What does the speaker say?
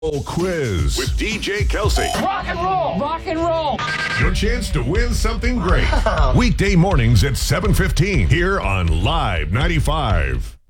Quiz with DJ Kelsey. Rock and roll! Rock and roll! Your chance to win something great. Weekday mornings at 7:15 here on Live 95.